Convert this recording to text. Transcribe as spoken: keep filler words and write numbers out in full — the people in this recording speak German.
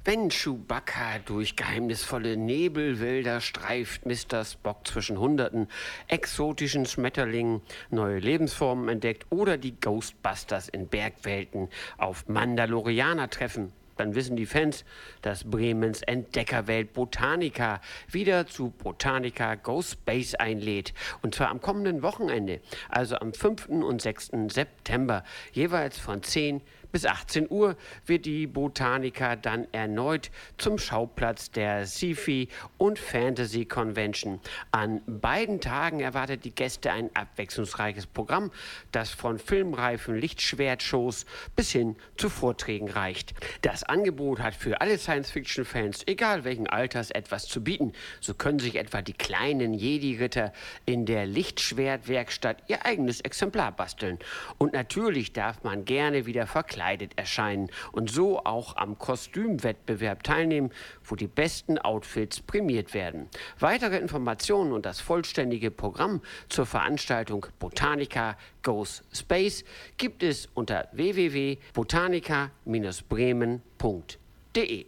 Wenn Chewbacca durch geheimnisvolle Nebelwälder streift, Mister Spock zwischen hunderten exotischen Schmetterlingen neue Lebensformen entdeckt oder die Ghostbusters in Bergwelten auf Mandalorianer treffen, dann wissen die Fans, dass Bremens Entdeckerwelt Botanica wieder zu Botanica Go Space einlädt. Und zwar am kommenden Wochenende, also am fünften und sechsten September, jeweils von zehn bis achtzehn Uhr wird die Botanica dann erneut zum Schauplatz der Sci-Fi und Fantasy Convention. An beiden Tagen erwartet die Gäste ein abwechslungsreiches Programm, das von filmreifen Lichtschwertshows bis hin zu Vorträgen reicht. Das Angebot hat für alle Science-Fiction-Fans, egal welchen Alters, etwas zu bieten. So können sich etwa die kleinen Jedi-Ritter in der Lichtschwertwerkstatt ihr eigenes Exemplar basteln. Und natürlich darf man gerne wieder verkleidet erscheinen und so auch am Kostümwettbewerb teilnehmen, wo die besten Outfits prämiert werden. Weitere Informationen und das vollständige Programm zur Veranstaltung Botanica Goes Space gibt es unter w w w punkt botanica Bindestrich bremen punkt de.